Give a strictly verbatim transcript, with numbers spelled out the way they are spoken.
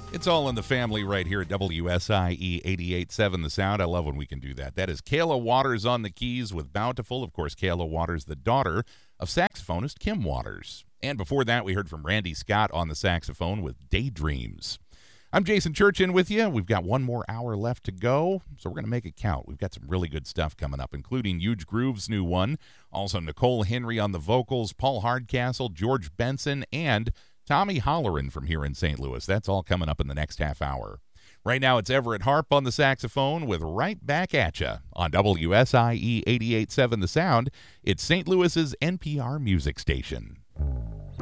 It's all in the family right here at W S I E eighty-eight point seven The Sound. I love when we can do that. That is Kayla Waters on the keys with Bountiful. Of course, Kayla Waters, the daughter of saxophonist Kim Waters. And before that, we heard from Randy Scott on the saxophone with Daydreams. I'm Jason Churchin with you. We've got one more hour left to go, so we're going to make it count. We've got some really good stuff coming up, including Huge Groove's new one. Also, Nicole Henry on the vocals, Paul Hardcastle, George Benson, and Tommy Holleran from here in Saint Louis. That's all coming up in the next half hour. Right now, it's Everett Harp on the saxophone with Right Back At Ya on W S I E eighty-eight point seven The Sound. It's Saint Louis's N P R music station.